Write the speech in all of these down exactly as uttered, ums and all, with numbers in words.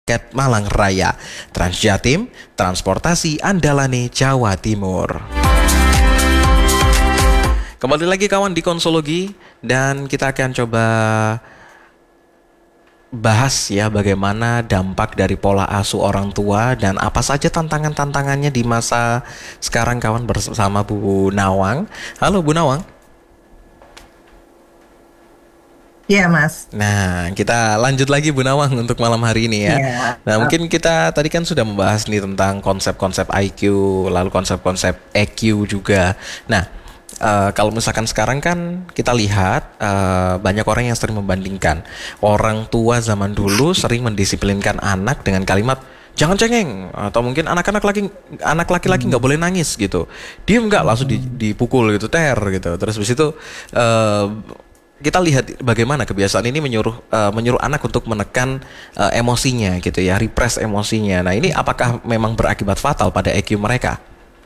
Ket Malang Raya. Transjatim, transportasi andalane Jawa Timur. Kembali lagi kawan di Konsologi, dan kita akan coba bahas ya bagaimana dampak dari pola asuh orang tua dan apa saja tantangan-tantangannya di masa sekarang kawan, bersama Bu Nawang. Halo Bu Nawang. Iya Mas. Nah, kita lanjut lagi Bu Nawang untuk malam hari ini ya. Iya. Nah, mungkin kita tadi kan sudah membahas nih tentang konsep-konsep I Q, lalu konsep-konsep E Q juga. Nah, Uh, kalau misalkan sekarang kan kita lihat uh, banyak orang yang sering membandingkan. Orang tua zaman dulu sering mendisiplinkan anak dengan kalimat jangan cengeng, atau mungkin anak-anak laki anak laki-laki nggak boleh nangis gitu. Diem nggak, langsung dipukul gitu, ter gitu. Terus habis itu uh, kita lihat bagaimana kebiasaan ini menyuruh uh, menyuruh anak untuk menekan uh, emosinya gitu ya, repress emosinya. Nah, ini apakah memang berakibat fatal pada E Q mereka?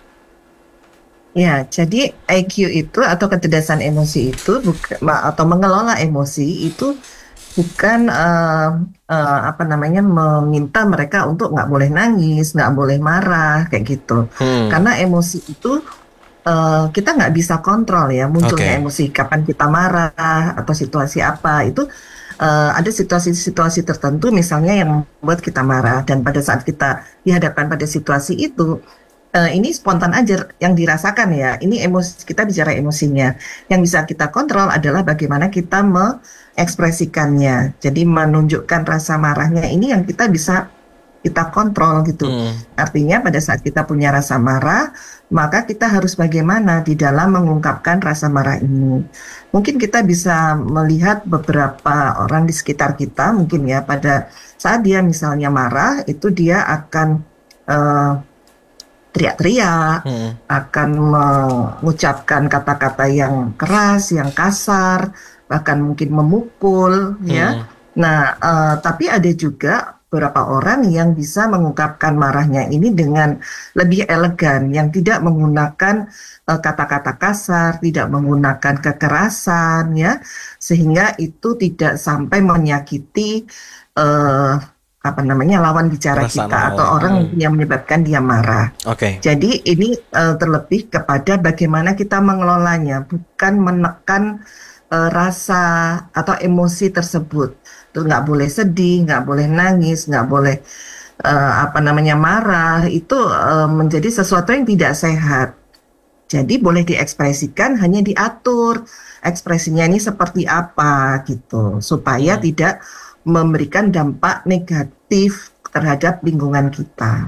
Ya, jadi I Q itu atau kecerdasan emosi itu bukan, atau mengelola emosi itu bukan uh, uh, apa namanya meminta mereka untuk nggak boleh nangis, nggak boleh marah kayak gitu. Hmm. Karena emosi itu uh, kita nggak bisa kontrol ya munculnya Okay. emosi, kapan kita marah atau situasi apa itu. Uh, ada situasi-situasi tertentu misalnya yang membuat kita marah, dan pada saat kita dihadapkan pada situasi itu, Uh, ini spontan aja yang dirasakan ya. Ini emosi, kita bicara emosinya. Yang bisa kita kontrol adalah bagaimana kita mengekspresikannya. Jadi menunjukkan rasa marahnya ini yang kita bisa kita kontrol gitu. Hmm. Artinya pada saat kita punya rasa marah, maka kita harus bagaimana di dalam mengungkapkan rasa marah ini. Mungkin kita bisa melihat beberapa orang di sekitar kita, mungkin ya, pada saat dia misalnya marah, itu dia akan uh, teriak-teriak, hmm. akan mengucapkan kata-kata yang keras, yang kasar, bahkan mungkin memukul, hmm. ya. Nah, uh, tapi ada juga beberapa orang yang bisa mengungkapkan marahnya ini dengan lebih elegan, yang tidak menggunakan uh, kata-kata kasar, tidak menggunakan kekerasan, ya, sehingga itu tidak sampai menyakiti Uh, apa namanya lawan bicara Perasaan kita awal. atau orang hmm. yang menyebabkan dia marah. Oke. Okay. Jadi ini uh, terlebih kepada bagaimana kita mengelolanya, bukan menekan uh, rasa atau emosi tersebut. Tuh nggak boleh sedih, nggak boleh nangis, nggak boleh uh, apa namanya marah. Itu uh, menjadi sesuatu yang tidak sehat. Jadi boleh diekspresikan, hanya diatur ekspresinya ini seperti apa gitu, supaya hmm. tidak memberikan dampak negatif terhadap lingkungan kita.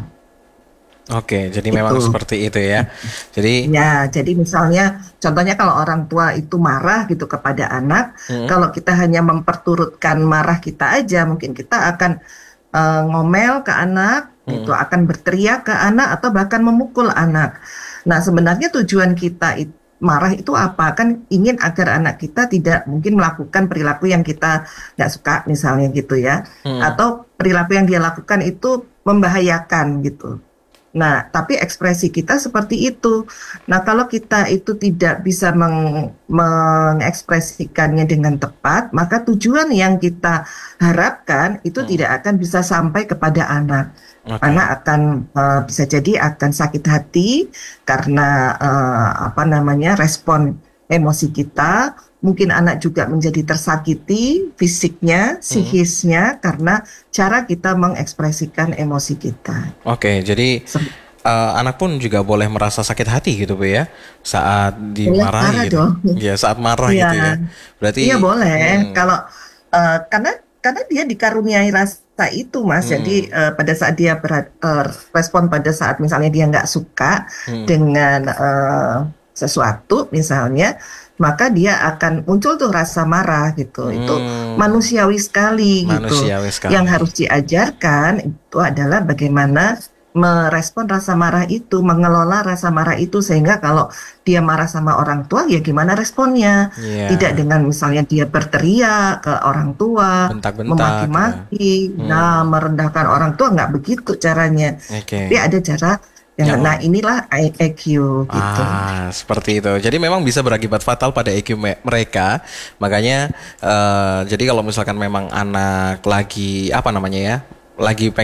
Oke, jadi Itu. memang seperti itu ya. Jadi ya, jadi misalnya contohnya kalau orang tua itu marah gitu kepada anak, hmm. kalau kita hanya memperturutkan marah kita aja, mungkin kita akan uh, ngomel ke anak, hmm. itu akan berteriak ke anak atau bahkan memukul anak. Nah, sebenarnya tujuan kita itu marah itu apa? Kan ingin agar anak kita tidak mungkin melakukan perilaku yang kita nggak suka misalnya gitu ya. Hmm. Atau perilaku yang dia lakukan itu membahayakan gitu. Nah, tapi ekspresi kita seperti itu. Nah, kalau kita itu tidak bisa meng- mengekspresikannya dengan tepat, maka tujuan yang kita harapkan itu hmm. tidak akan bisa sampai kepada anak. Okay. Karena akan uh, bisa jadi akan sakit hati karena uh, apa namanya respon emosi kita. Mungkin anak juga menjadi tersakiti fisiknya, psikisnya, hmm. karena cara kita mengekspresikan emosi kita. Oke, okay, jadi uh, anak pun juga boleh merasa sakit hati gitu Bu ya, saat dimarahi gitu. Dong. Ya, saat marah ya. gitu ya. Berarti iya boleh. Hmm. Kalau uh, karena karena dia dikaruniai rasa itu Mas. Hmm. Jadi uh, pada saat dia ber, uh, respon pada saat misalnya dia nggak suka hmm. dengan uh, sesuatu misalnya, maka dia akan muncul tuh rasa marah gitu. Hmm. Itu manusiawi sekali manusiawi gitu. Sekali. Yang harus diajarkan itu adalah bagaimana merespon rasa marah itu, mengelola rasa marah itu, sehingga kalau dia marah sama orang tua ya gimana responnya. Yeah. Tidak dengan misalnya dia berteriak ke orang tua, bentak-bentak, memaki-maki, gitu. hmm. nah merendahkan orang tua, nggak begitu caranya. Okay. Tapi ada cara. Ya, nah inilah E Q gitu. Ah, seperti itu. Jadi memang bisa berakibat fatal pada E Q me- mereka. Makanya uh, jadi kalau misalkan memang anak lagi apa namanya ya, lagi